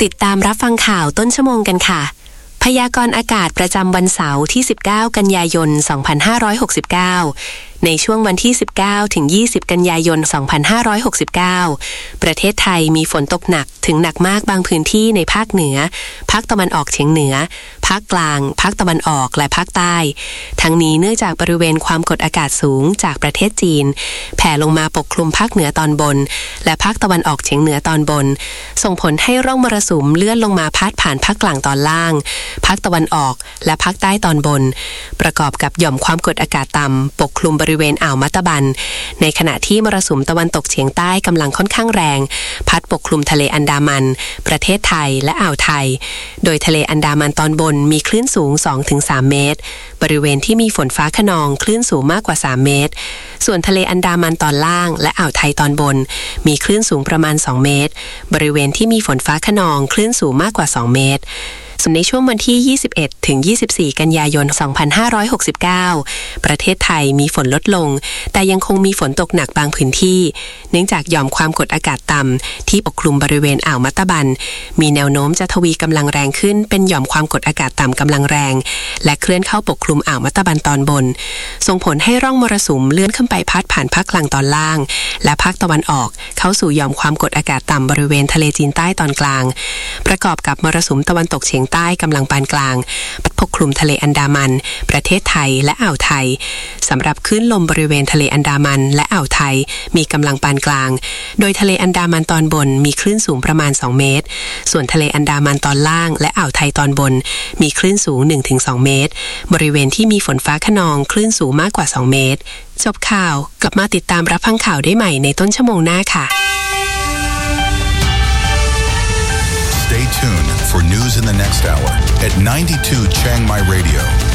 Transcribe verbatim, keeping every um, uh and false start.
ติดตามรับฟังข่าวต้นชั่วโมงกันค่ะพยากรณ์อากาศประจำวันเสาร์ที่สิบเก้ากันยายนสองพันห้าร้อยหกสิบเก้าในช่วงวันที่สิบเก้าถึงยี่สิบกันยายนสองพันห้าร้อยหกสิบเก้าประเทศไทยมีฝนตกหนักถึงหนักมากบางพื้นที่ในภาคเหนือภาคตะวันออกเฉียงเหนือภาคกลางภาคตะวันออกและภาคใต้ทั้งนี้เนื่องจากบริเวณความกดอากาศสูงจากประเทศจีนแผ่ลงมาปกคลุมภาคเหนือตอนบนและภาคตะวันออกเฉียงเหนือตอนบนส่งผลให้ร่องมรสุมเลื่อนลงมาพาดผ่านภาคกลางตอนล่างภาคตะวันออกและภาคใต้ตอนบนประกอบกับหย่อมความกดอากาศต่ำปกคลุมบริเวณอ่าวมัตตบันในขณะที่มรสุมตะวันตกเฉียงใต้กำลังค่อนข้างแรงพัดปกคลุมทะเลอันดามันประเทศไทยและอ่าวไทยโดยทะเลอันดามันตอนบนมีคลื่นสูง สองถึงสาม เมตรบริเวณที่มีฝนฟ้าคะนองคลื่นสูงมากกว่าสามเมตรส่วนทะเลอันดามันตอนล่างและอ่าวไทยตอนบนมีคลื่นสูงประมาณสองเมตรบริเวณที่มีฝนฟ้าคะนองคลื่นสูงมากกว่าสองเมตรส่วนในช่วงวันที่ยี่สิบเอ็ดถึงยี่สิบสี่กันยายนสองพันห้าร้อยหกสิบเก้าประเทศไทยมีฝนลดลงแต่ยังคงมีฝนตกหนักบางพื้นที่เนื่องจากหย่อมความกดอากาศต่ำที่ปกคลุมบริเวณอ่าวมัตตบันมีแนวโน้มจะทวีกำลังแรงขึ้นเป็นหย่อมความกดอากาศต่ำกำลังแรงและเคลื่อนเข้าปกคลุมอ่าวมัตตบันตอนบนส่งผลให้ร่องมรสุมเลื่อนขึ้นไปพัดผ่านภาคกลางตอนล่างและภาคตะวันออกเข้าสู่หย่อมความกดอากาศต่ำบริเวณทะเลจีนใต้ตอนกลางประกอบกับมรสุมตะวันตกเฉียงใต้กำลังปานกลางพัดปกคลุมทะเลอันดามันประเทศไทยและอ่าวไทยสำหรับคลื่นลมบริเวณทะเลอันดามันและอ่าวไทยมีกำลังปานกลางโดยทะเลอันดามันตอนบนมีคลื่นสูงประมาณสองเมตรส่วนทะเลอันดามันตอนล่างและอ่าวไทยตอนบนมีคลื่นสูง หนึ่งถึงสอง เมตรบริเวณที่มีฝนฟ้าคะนองคลื่นสูงมากกว่าสองเมตรจบข่าวกลับมาติดตามรับฟังข่าวได้ใหม่ในต้นชั่วโมงหน้าค่ะ Stay tuned for news in the next hour at ninety-two Chiang Mai Radio.